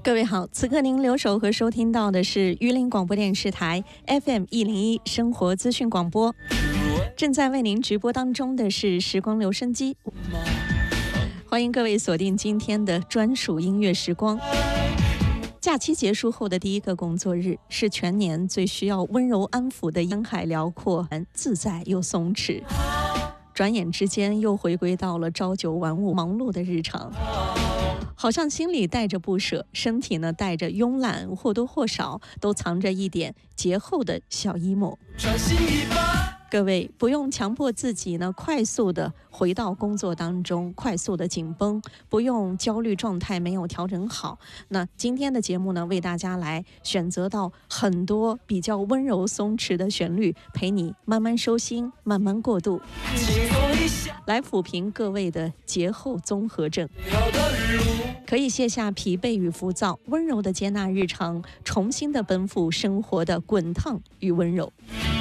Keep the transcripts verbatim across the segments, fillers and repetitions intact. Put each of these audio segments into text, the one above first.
各位好，此刻您留守和收听到的是榆林广播电视台 F M 一零一生活资讯广播，正在为您直播当中的是时光留声机，欢迎各位锁定今天的专属音乐时光。假期结束后的第一个工作日，是全年最需要温柔安抚的烟海辽阔，自在又松弛。转眼之间又回归到了朝九晚五忙碌的日常，好像心里带着不舍，身体呢带着慵懒，或多或少都藏着一点节后的小 emo。各位不用强迫自己呢快速的回到工作当中，快速的紧绷，不用焦虑状态没有调整好。那今天的节目呢，为大家来选择到很多比较温柔松弛的旋律，陪你慢慢收心，慢慢过渡，来抚平各位的节后综合症，可以卸下疲惫与浮躁，温柔的接纳日常，重新的奔赴生活的滚烫与温柔。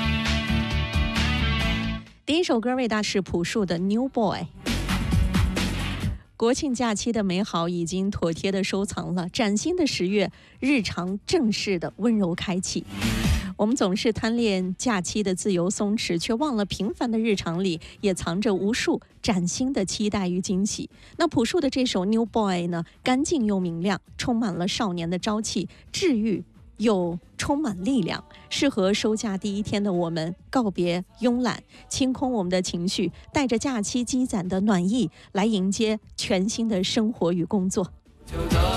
第一首歌为大家是朴树的 New Boy。 国庆假期的美好已经妥帖的收藏了，崭新的十月，日常正式的温柔开启。我们总是贪恋假期的自由松弛，却忘了平凡的日常里也藏着无数崭新的期待与惊喜。那朴树的这首 New Boy 呢，干净又明亮，充满了少年的朝气，治愈又充满力量，适合收假第一天的我们告别慵懒，清空我们的情绪，带着假期积攒的暖意来迎接全新的生活与工作。